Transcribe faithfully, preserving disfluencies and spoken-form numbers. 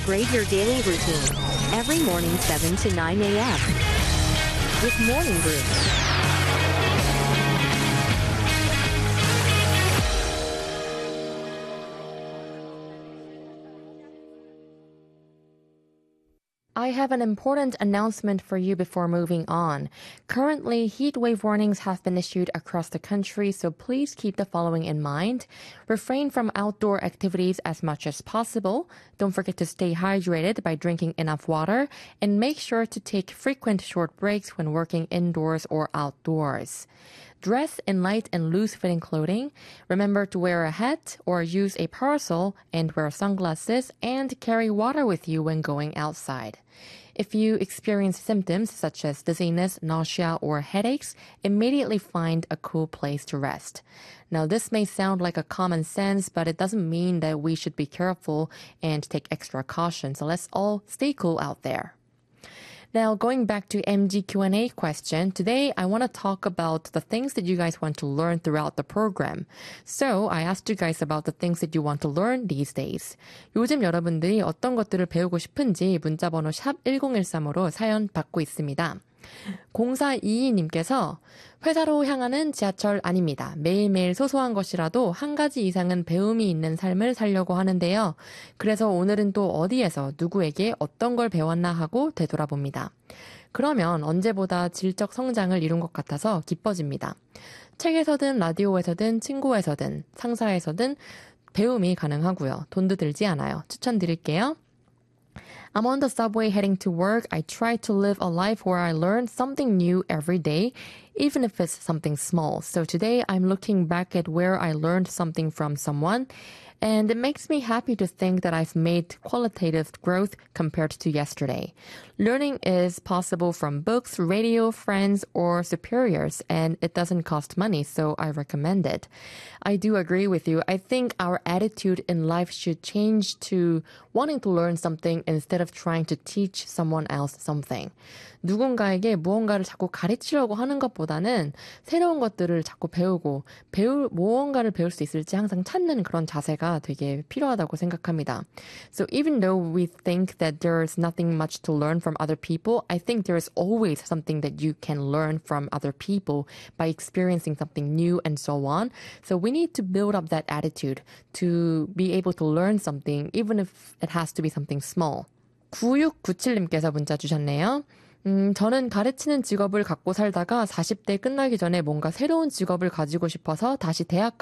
Upgrade your daily routine. Every morning seven to nine a.m. with Morning Brew. I have an important announcement for you before moving on. Currently, heat wave warnings have been issued across the country, so please keep the following in mind. Refrain from outdoor activities as much as possible. Don't forget to stay hydrated by drinking enough water, and make sure to take frequent short breaks when working indoors or outdoors. Dress in light and loose-fitting clothing. Remember to wear a hat or use a parasol and wear sunglasses and carry water with you when going outside. If you experience symptoms such as dizziness, nausea, or headaches, immediately find a cool place to rest. Now, this may sound like a common sense, but it doesn't mean that we should be careful and take extra caution. So let's all stay cool out there. Now, going back to M G Q and A question, today I want to talk about the things that you guys want to learn throughout the program. So, I asked you guys about the things that you want to learn these days. 요즘 여러분들이 어떤 것들을 배우고 싶은지 문자번호 샵 일공일삼으로 사연 받고 있습니다. 공사이이님께서 회사로 향하는 지하철 아닙니다. 매일매일 소소한 것이라도 한 가지 이상은 배움이 있는 삶을 살려고 하는데요. 그래서 오늘은 또 어디에서 누구에게 어떤 걸 배웠나 하고 되돌아봅니다. 그러면 언제보다 질적 성장을 이룬 것 같아서 기뻐집니다. 책에서든 라디오에서든 친구에서든 상사에서든 배움이 가능하고요. 돈도 들지 않아요. 추천드릴게요. I'm on the subway heading to work. I try to live a life where I learn something new every day, even if it's something small. So today I'm looking back at where I learned something from someone, and it makes me happy to think that I've made qualitative growth compared to yesterday. Learning is possible from books, radio, friends, or superiors, and it doesn't cost money, so I recommend it. I do agree with you. I think our attitude in life should change to wanting to learn something instead of trying to teach someone else something. 누군가에게 무언가를 자꾸 가르치려고 하는 것보다는 새로운 것들을 자꾸 배우고 배울 무언가를 배울 수 있을지 항상 찾는 그런 자세가 되게 필요하다고 생각합니다. So even though we think that there's nothing much to learn from other people, I think there's always something that you can learn from other people by experiencing something new and so on. So we need to build up that attitude to be able to learn something, even if it has to be something small. 구육구칠님께서 문자 주셨네요. 음, 저는 가르치는 직업을 갖고 살다가 사십 대 끝나기 전에 뭔가 새로운 직업을 가지고 싶어서 다시 대학